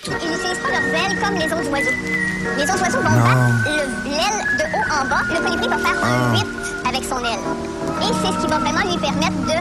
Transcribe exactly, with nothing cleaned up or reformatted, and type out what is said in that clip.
Ils n'utilisent pas leurs ailes comme les autres oiseaux. Les autres oiseaux vont battre le- l'aile de haut en bas. Le colibri va faire un huit avec son aile. Et c'est ce qui va vraiment lui permettre de